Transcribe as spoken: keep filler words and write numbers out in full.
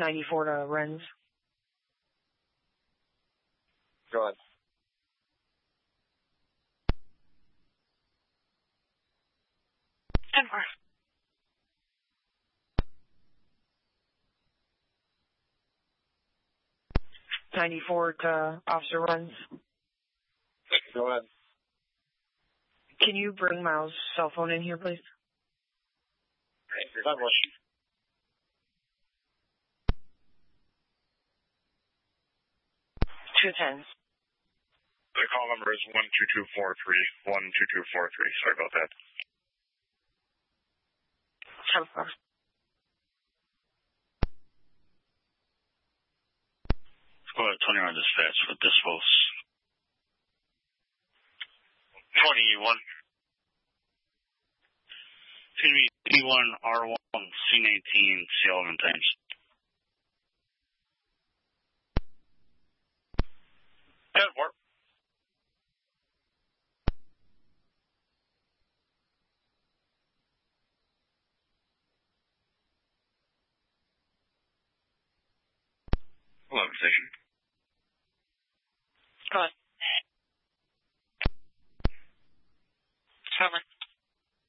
ninety-four to Renz. Go ahead. ten four. ninety-four to Officer Renz. Go ahead. Can you bring Miles' cell phone in here, please? That was. Two tens. The call number is one two two four three. one two two four three. Sorry about that. ten four. Go ahead, Tony on dispatch for dispose. twenty-one. It's going to be C one R one C nineteen C eleven times. ten four. eleven station. Go ahead.